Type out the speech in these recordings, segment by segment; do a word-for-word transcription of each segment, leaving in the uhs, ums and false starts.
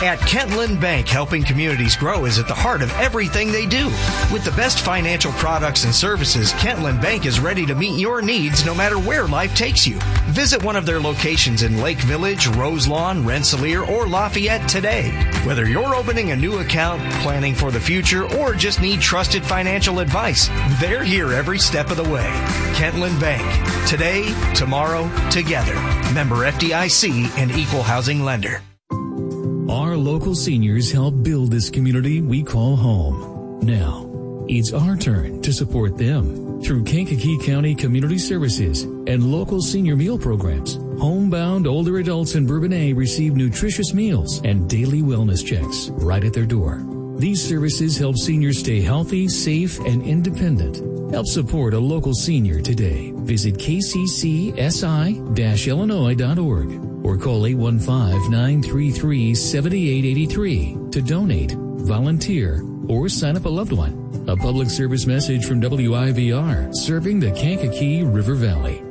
At Kentland Bank, helping communities grow is at the heart of everything they do. With the best financial products and services, Kentland Bank is ready to meet your needs no matter where life takes you. Visit one of their locations in Lake Village, Roselawn, Rensselaer, or Lafayette today. Whether you're opening a new account, planning for the future, or just need trusted financial advice, they're here every step of the way. Kentland Bank. Today, tomorrow, together. Member F D I C and Equal Housing Lender. Our local seniors help build this community we call home. Now, it's our turn to support them. Through Kankakee County Community Services and local senior meal programs, homebound older adults in Bourbonnais receive nutritious meals and daily wellness checks right at their door. These services help seniors stay healthy, safe, and independent. Help support a local senior today. Visit k c c s i dash illinois dot org or call eight one five, nine three three, seven eight eight three to donate, volunteer, or sign up a loved one. A public service message from W I V R, serving the Kankakee River Valley.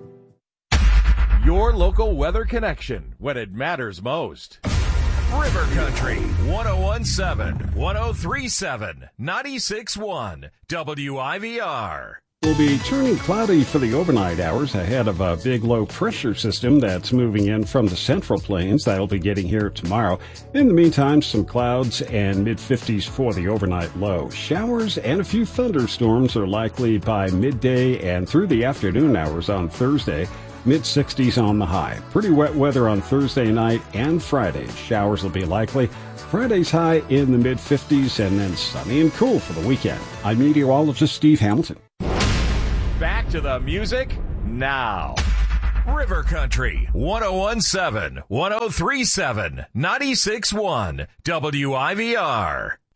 Your local weather connection when it matters most. River Country, one oh one point seven, one oh three point seven, ninety-six point one, W I V R. Will be turning cloudy for the overnight hours ahead of a big low pressure system that's moving in from the central plains. That'll be getting here tomorrow. In the meantime, some clouds and mid fifties for the overnight low. Showers and a few thunderstorms are likely by midday and through the afternoon hours on Thursday. mid sixties on the high. Pretty wet weather on Thursday night and Friday. Showers will be likely. Friday's high in the mid fifties and then sunny and cool for the weekend. I'm meteorologist Steve Hamilton. Back to the music now. River Country, one oh one point seven, one oh three point seven, ninety-six point one, W I V R.